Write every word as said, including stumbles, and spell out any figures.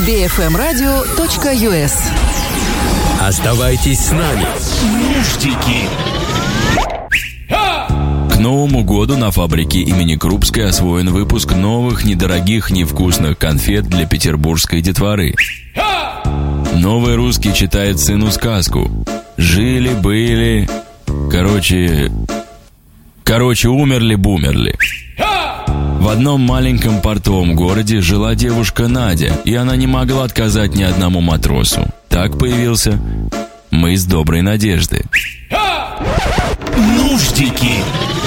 би эф эм радио точка ю эс. Оставайтесь с нами. Нуждики. К Новому году на фабрике имени Крупской освоен выпуск новых, недорогих, невкусных конфет для петербургской детворы. Новый русский читает сыну сказку. Жили-были... Короче... Короче, умерли-бумерли. В одном маленьком портовом городе жила девушка Надя, и она не могла отказать ни одному матросу. Так появился мыс Доброй Надежды. Нуждики.